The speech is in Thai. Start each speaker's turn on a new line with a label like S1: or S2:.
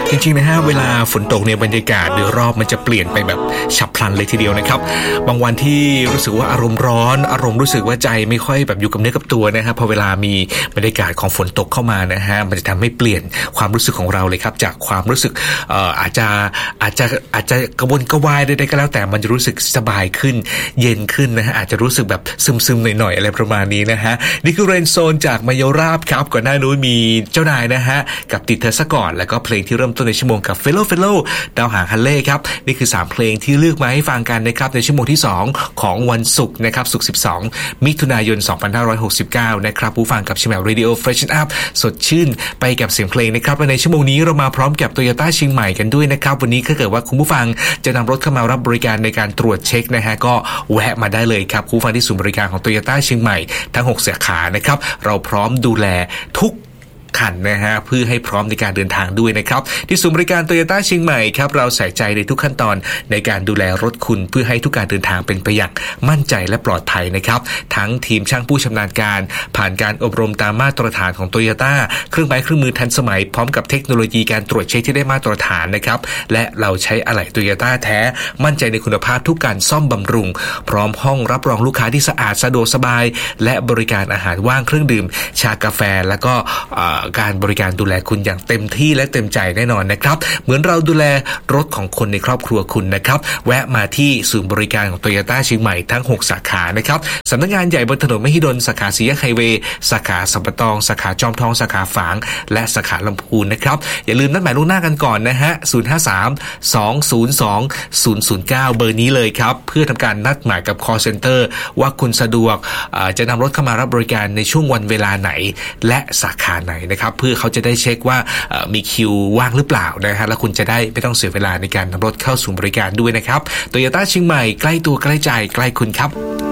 S1: จริงๆนะฮะเวลาฝนตกเนี่ยบรรยากาศโดยรอบมันจะเปลี่ยนไปแบบฉับพลันเลยทีเดียวนะครับบางวันที่รู้สึกว่าอารมณ์ร้อนอารมณ์รู้สึกว่าใจไม่ค่อยแบบอยู่กับเนื้อกับตัวนะครับพอเวลามีบรรยากาศของฝนตกเข้ามานะฮะมันจะทำให้เปลี่ยนความรู้สึกของเราเลยครับจากความรู้สึกอาจจะกระวนกระวายใดๆก็แล้วแต่มันจะรู้สึกสบายขึ้นเย็นขึ้นนะฮะอาจจะรู้สึกแบบซึมๆหน่อยๆอะไรประมาณนี้นะฮะนี่คือเรนโซนจากมายาราบครับก่อนหน้านู้นมีเจ้านายนะฮะกับติดเธอซะก่อนแล้วก็เพลงที่เริ่มต้นในชั่วโมงกับ Fellow ดาวหางฮันเล่ครับนี่คือ3เพลงที่เลือกมาให้ฟังกันนะครับในชั่วโมงที่2ของวันศุกร์นะครับศุกร์12มิถุนายน2569นะครับผู้ฟังกับชิมแมว Radio Freshen Up สดชื่นไปกับเสียงเพลงนะครับและในชั่วโมงนี้เรามาพร้อมกับ Toyota เชียงใหม่กันด้วยนะครับวันนี้ถ้าเกิดว่าคุณผู้ฟังจะนำรถเข้ามารับบริการในการตรวจเช็คนะฮะก็แวะมาได้เลยครับคุณผู้ฟังที่ศูนย์บริการของ Toyota เชียงใหม่ทั้ง6สาขานะครับเราพร้อมดูแลทุกคันนะฮะเพื่อให้พร้อมในการเดินทางด้วยนะครับที่ศูนย์บริการ Toyota เชียงใหม่ครับเราใส่ใจในทุกขั้นตอนในการดูแลรถคุณเพื่อให้ทุกการเดินทางเป็นไปอย่างมั่นใจและปลอดภัยนะครับทั้งทีมช่างผู้ชำนาญการผ่านการอบรมตามมาตรฐานของ Toyota เครื่องไม้เครื่องมือทันสมัยพร้อมกับเทคโนโลยีการตรวจเช็คที่ได้มาตรฐานนะครับและเราใช้อะไหล่ Toyota แท้มั่นใจในคุณภาพทุกการซ่อมบำรุงพร้อมห้องรับรองลูกค้าที่สะอาดสะดวกสบายและบริการอาหารว่างเครื่องดื่มชากาแฟแล้วก็การบริการดูแลคุณอย่างเต็มที่และเต็มใจแน่นอนนะครับเหมือนเราดูแลรถของคนในครอบครัวคุณนะครับแวะมาที่ศูนย์บริการของ Toyota เชียงใหม่ทั้ง6สาขานะครับสำนักงานใหญ่บนถนนมหิดลสาขาสี่แยกไฮเวย์สาขาสัมปตองสาขาจอมทองสาขาฝางและสาขาลำพูนนะครับอย่าลืมนัดหมายล่วงหน้ากันก่อนนะฮะ053-202-009เบอร์นี้เลยครับเพื่อทำการนัดหมายกับ call center ว่าคุณสะดวกจะนำรถเข้ามารับบริการในช่วงวันเวลาไหนและสาขาไหนนะครับเพื่อเขาจะได้เช็คว่ามีคิวว่างหรือเปล่านะฮะแล้วคุณจะได้ไม่ต้องเสียเวลาในการนำรถเข้าสู่บริการด้วยนะครับ Toyota เชียงใหม่ใกล้ตัวใกล้ใจใกล้คุณครับ